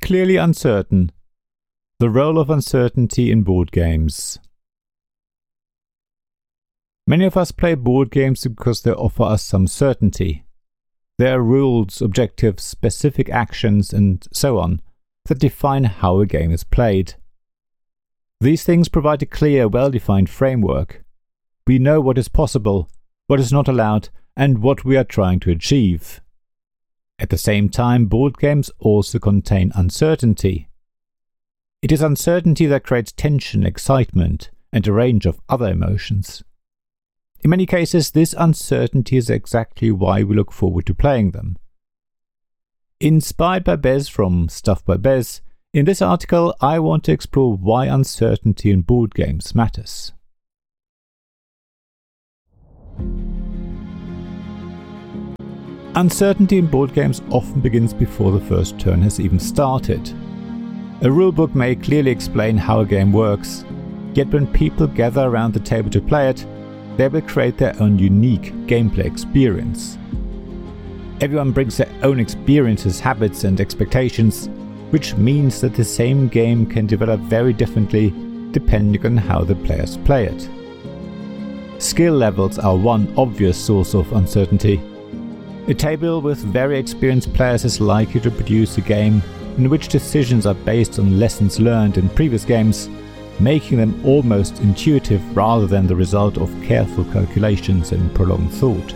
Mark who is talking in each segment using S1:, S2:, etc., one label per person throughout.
S1: Clearly uncertain. The role of uncertainty in board games. Many of us play board games because they offer us some certainty. There are rules, objectives, specific actions, and so on that define how a game is played. These things provide a clear, well-defined framework. We know what is possible, what is not allowed, and what we are trying to achieve. At the same time, board games also contain uncertainty. It is uncertainty that creates tension, excitement, and a range of other emotions. In many cases, this uncertainty is exactly why we look forward to playing them. Inspired by Bez from Stuff by Bez, in this article I want to explore why uncertainty in board games matters. Uncertainty in board games often begins before the first turn has even started. A rulebook may clearly explain how a game works, yet when people gather around the table to play it, they will create their own unique gameplay experience. Everyone brings their own experiences, habits, and expectations, which means that the same game can develop very differently depending on how the players play it. Skill levels are one obvious source of uncertainty. A table with very experienced players is likely to produce a game in which decisions are based on lessons learned in previous games, making them almost intuitive rather than the result of careful calculations and prolonged thought.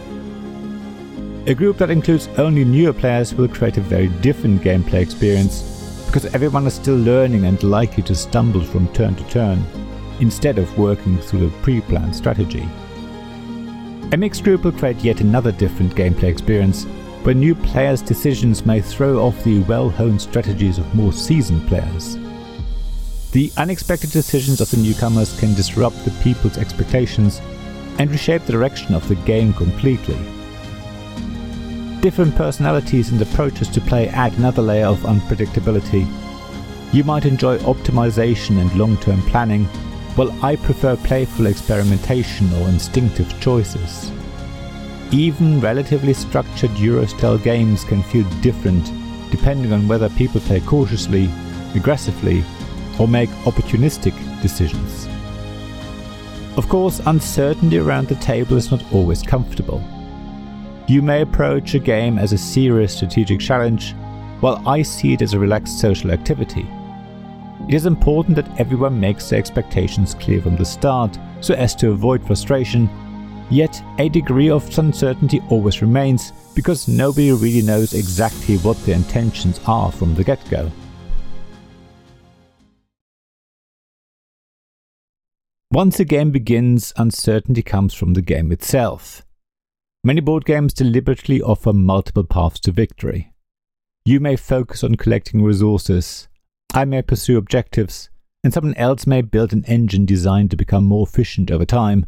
S1: A group that includes only newer players will create a very different gameplay experience because everyone is still learning and likely to stumble from turn to turn, instead of working through the pre-planned strategy. A mixed group will create yet another different gameplay experience, where new players' decisions may throw off the well-honed strategies of more seasoned players. The unexpected decisions of the newcomers can disrupt the people's expectations and reshape the direction of the game completely. Different personalities and approaches to play add another layer of unpredictability. You might enjoy optimization and long-term planning, while I prefer playful experimentation or instinctive choices. Even relatively structured Euro-style games can feel different depending on whether people play cautiously, aggressively, or make opportunistic decisions. Of course, uncertainty around the table is not always comfortable. You may approach a game as a serious strategic challenge, while I see it as a relaxed social activity. It is important that everyone makes their expectations clear from the start so as to avoid frustration, yet a degree of uncertainty always remains because nobody really knows exactly what their intentions are from the get-go. Once a game begins, uncertainty comes from the game itself. Many board games deliberately offer multiple paths to victory. You may focus on collecting resources, I may pursue objectives, and someone else may build an engine designed to become more efficient over time.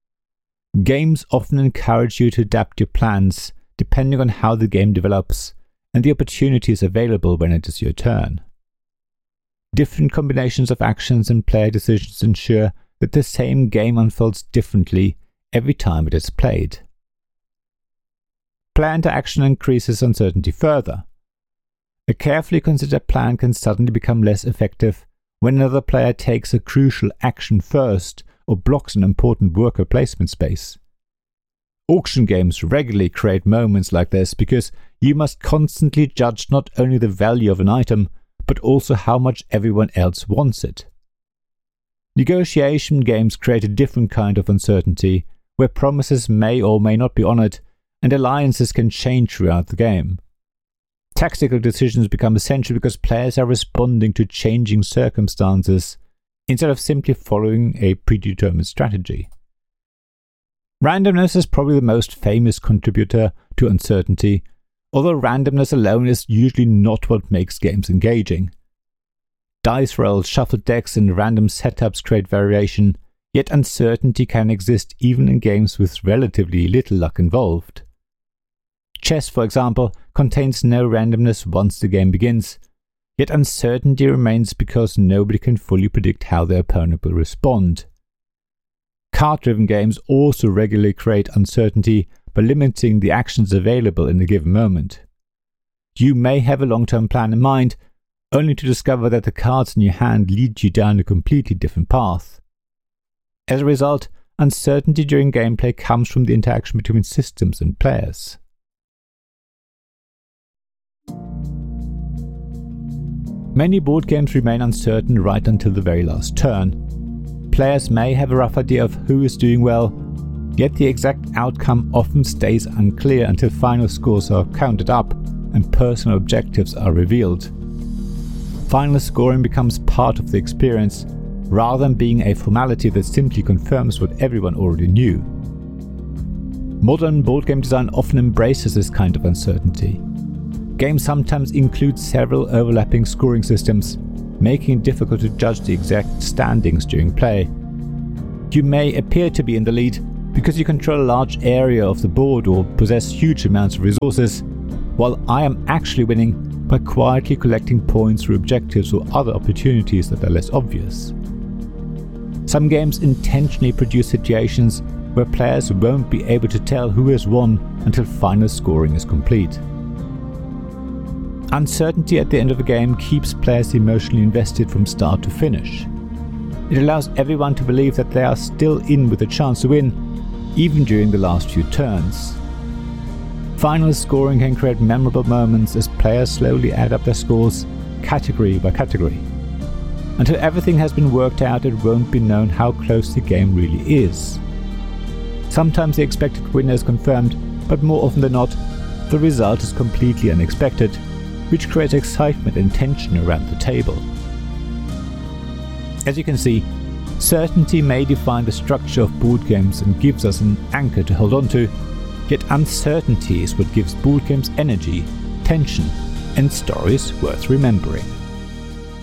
S1: Games often encourage you to adapt your plans depending on how the game develops and the opportunities available when it is your turn. Different combinations of actions and player decisions ensure that the same game unfolds differently every time it is played. Player interaction increases uncertainty further. A carefully considered plan can suddenly become less effective when another player takes a crucial action first or blocks an important worker placement space. Auction games regularly create moments like this because you must constantly judge not only the value of an item, but also how much everyone else wants it. Negotiation games create a different kind of uncertainty, where promises may or may not be honored, and alliances can change throughout the game. Tactical decisions become essential because players are responding to changing circumstances instead of simply following a predetermined strategy. Randomness is probably the most famous contributor to uncertainty, although randomness alone is usually not what makes games engaging. Dice rolls, shuffled decks, and random setups create variation, yet uncertainty can exist even in games with relatively little luck involved. Chess, for example, contains no randomness once the game begins, yet uncertainty remains because nobody can fully predict how their opponent will respond. Card-driven games also regularly create uncertainty by limiting the actions available in a given moment. You may have a long-term plan in mind, only to discover that the cards in your hand lead you down a completely different path. As a result, uncertainty during gameplay comes from the interaction between systems and players. Many board games remain uncertain right until the very last turn. Players may have a rough idea of who is doing well, yet the exact outcome often stays unclear until final scores are counted up and personal objectives are revealed. Final scoring becomes part of the experience, rather than being a formality that simply confirms what everyone already knew. Modern board game design often embraces this kind of uncertainty. Games sometimes include several overlapping scoring systems, making it difficult to judge the exact standings during play. You may appear to be in the lead because you control a large area of the board or possess huge amounts of resources, while I am actually winning by quietly collecting points through objectives or other opportunities that are less obvious. Some games intentionally produce situations where players won't be able to tell who has won until final scoring is complete. Uncertainty at the end of the game keeps players emotionally invested from start to finish. It allows everyone to believe that they are still in with a chance to win, even during the last few turns. Final scoring can create memorable moments as players slowly add up their scores, category by category. Until everything has been worked out, it won't be known how close the game really is. Sometimes the expected winner is confirmed, but more often than not, the result is completely unexpected, which creates excitement and tension around the table. As you can see, certainty may define the structure of board games and gives us an anchor to hold on to, yet uncertainty is what gives board games energy, tension, and stories worth remembering.